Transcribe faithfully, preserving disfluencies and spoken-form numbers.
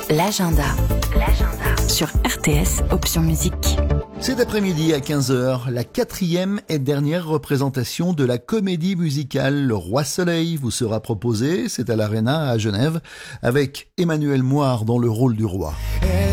l'agenda. L'agenda. Sur R T S, option musique. Cet après-midi à quinze heures, la quatrième et dernière représentation de la comédie musicale Le Roi Soleil vous sera proposée. C'est à l'Arena à Genève avec Emmanuel Moire dans le rôle du roi.